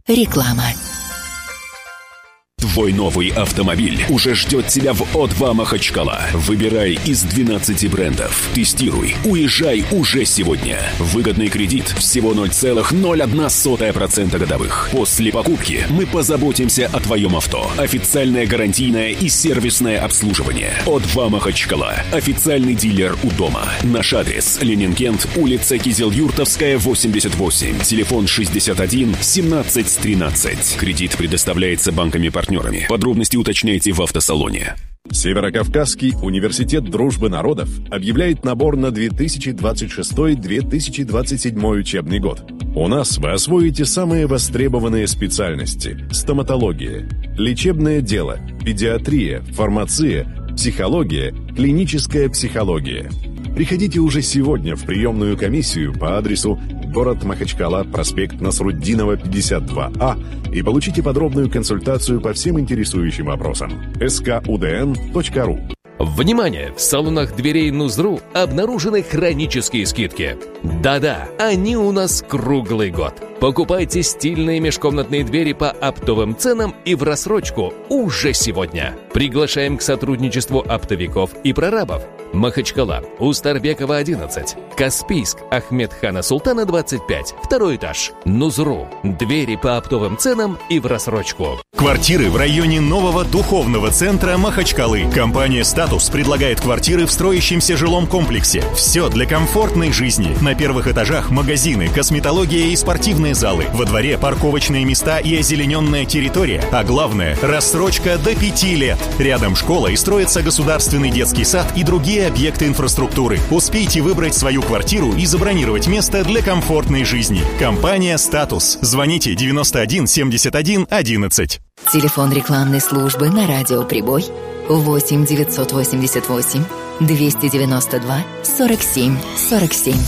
Реклама. Твой новый автомобиль уже ждет тебя в О2 Махачкала. Выбирай из 12 брендов. Тестируй. Уезжай уже сегодня. Выгодный кредит всего 0,01% годовых. После покупки мы позаботимся о твоем авто. Официальное гарантийное и сервисное обслуживание. О2 Махачкала. Официальный дилер у дома. Наш адрес: Ленинкент, улица Кизел-Юртовская, 88. Телефон 61 17 13. Кредит предоставляется банками-партнерами. Подробности уточняйте в автосалоне. Северокавказский университет дружбы народов объявляет набор на 2026-2027 учебный год. У нас вы освоите самые востребованные специальности: стоматология, лечебное дело, педиатрия, фармация, психология, клиническая психология. Приходите уже сегодня в приемную комиссию по адресу город Махачкала, проспект Насруддинова, 52А, и получите подробную консультацию по всем интересующим вопросам. skudn.ru. Внимание! В салонах дверей Нузру обнаружены хронические скидки. Да-да, они у нас круглый год. Покупайте стильные межкомнатные двери по оптовым ценам и в рассрочку уже сегодня. Приглашаем к сотрудничеству оптовиков и прорабов. Махачкала, Устарбекова, 11. Каспийск, Ахмедхана Султана, 25. Второй этаж. Нузру. Двери по оптовым ценам и в рассрочку. Квартиры в районе нового духовного центра Махачкалы. Компания «Статус» предлагает квартиры в строящемся жилом комплексе. Все для комфортной жизни. На первых этажах магазины, косметология и спортивные залы. Во дворе парковочные места и озелененная территория. А главное – рассрочка до 5 лет. Рядом школа и строится государственный детский сад и другие объекты инфраструктуры. Успейте выбрать свою квартиру и забронировать место для комфортной жизни. Компания «Статус». Звоните 91 71 11. Телефон рекламной службы на радио «Прибой» 8 988 292 47 47.